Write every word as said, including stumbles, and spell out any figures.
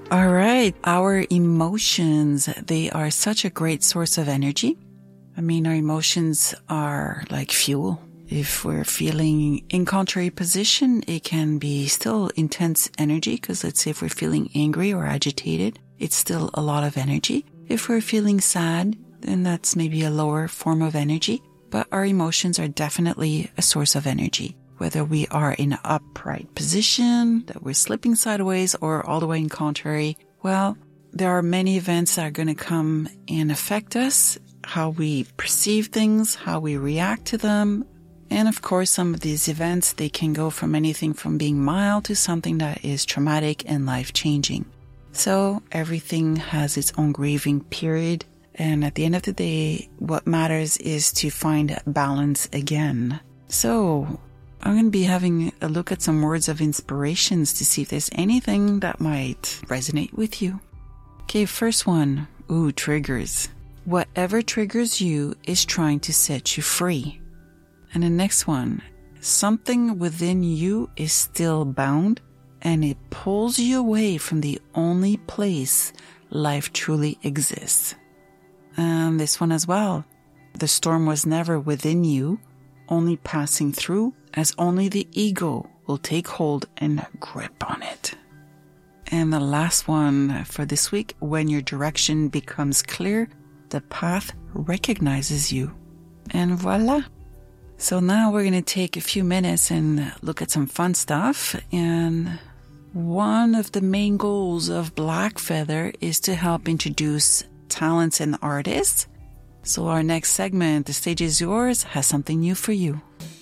All right. Our emotions, they are such a great source of energy. I mean, our emotions are like fuel. If we're feeling in contrary position, it can be still intense energy because let's say if we're feeling angry or agitated, it's still a lot of energy. If we're feeling sad, then that's maybe a lower form of energy. But our emotions are definitely a source of energy. Whether we are in an upright position, that we're slipping sideways, or all the way in contrary, well, there are many events that are going to come and affect us, how we perceive things, how we react to them. And of course, some of these events, they can go from anything from being mild to something that is traumatic and life-changing. So everything has its own grieving period. And at the end of the day, what matters is to find balance again. So I'm going to be having a look at some words of inspirations to see if there's anything that might resonate with you. Okay, first one. Ooh, triggers. Whatever triggers you is trying to set you free. And the next one. Something within you is still bound and it pulls you away from the only place life truly exists. And this one as well. The storm was never within you, only passing through, as only the ego will take hold and grip on it. And the last one for this week, when your direction becomes clear, the path recognizes you. And voila. So now we're going to take a few minutes and look at some fun stuff. And one of the main goals of Black Feather is to help introduce talents and artists. So our next segment, The Stage is Yours, has something new for you.